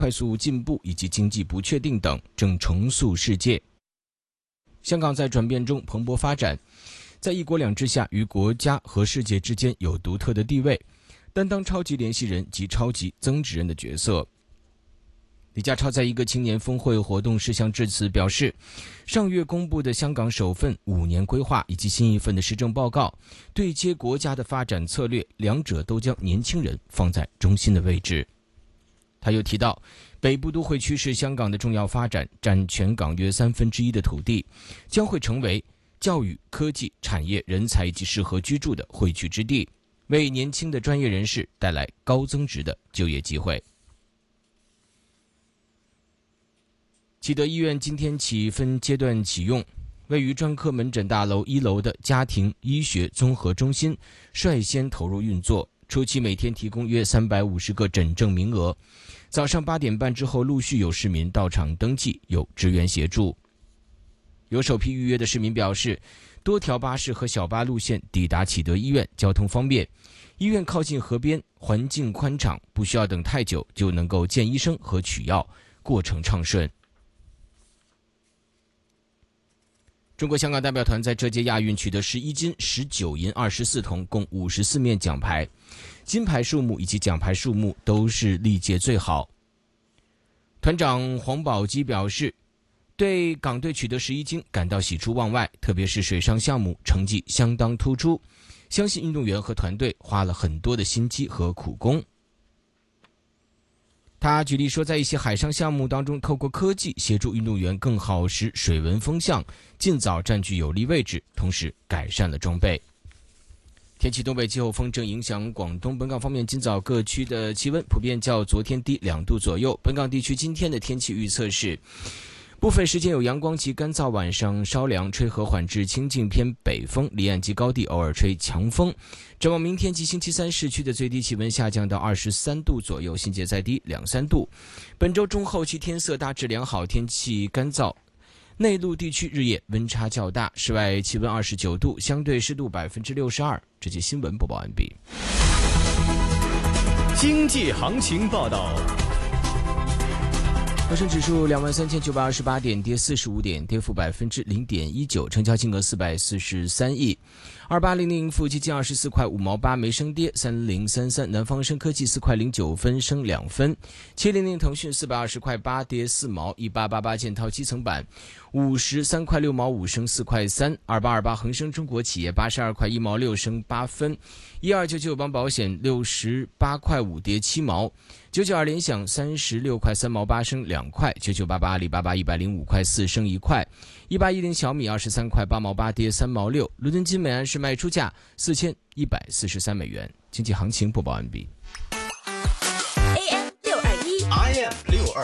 快速进步以及经济不确定等正重塑世界。香港在转变中蓬勃发展，在一国两制下与国家和世界之间有独特的地位，担当超级联系人及超级增值人的角色。李家超在一个青年峰会活动事项致辞表示，上月公布的香港首份5年规划以及新一份的施政报告，对接国家的发展策略，两者都将年轻人放在中心的位置。他又提到，北部都会区是香港的重要发展，占全港约1/3的土地，将会成为教育、科技、产业、人才以及适合居住的汇聚之地，为年轻的专业人士带来高增值的就业机会。启德医院今天起分阶段启用，位于专科门诊大楼1楼的家庭医学综合中心率先投入运作，初期每天提供约350个诊症名额，早上8点半之后陆续有市民到场登记，有职员协助。有首批预约的市民表示，多条巴士和小巴路线抵达启德医院，交通方便，医院靠近河边，环境宽敞，不需要等太久就能够见医生和取药，过程畅顺。中国香港代表团在这届亚运取得11金、19银、24铜，共54面奖牌，金牌数目以及奖牌数目都是历届最好。团长黄宝基表示，对港队取得11金感到喜出望外，特别是水上项目成绩相当突出，相信运动员和团队花了很多的心机和苦功。他举例说，在一些海上项目当中，透过科技协助运动员更好使水文风向，尽早占据有利位置，同时改善了装备。天气，东北季候风正影响广东本港方面，今早各区的气温普遍较昨天低2度左右。本港地区今天的天气预测是，部分时间有阳光及干燥，晚上稍凉，吹和缓至清劲偏北风，离岸及高地偶尔吹强风。展望明天及星期三，市区的最低气温下降到23度左右，新界再低2-3度。本周中后期天色大致良好，天气干燥，内陆地区日夜温差较大，室外气温29度，相对湿度62%。这节新闻播报完毕。 经济行情报道。 恒生指数23,928点，跌45点，跌幅0.19%，成交金额443亿。2800富基金24块5毛8没升跌，3033南方生科技4块09分升2分，700腾讯420块8跌4毛，1888建滔基层板53块6毛5升4块3，2828恒生中国企业82块1毛6升8分，1299友邦保险68块5跌7毛，992联想36块3毛8升2块，9988阿里巴巴105块4升1块，1810小米23块8毛8跌3毛6，伦敦金每安士卖出价4143美元。经济行情播报完毕。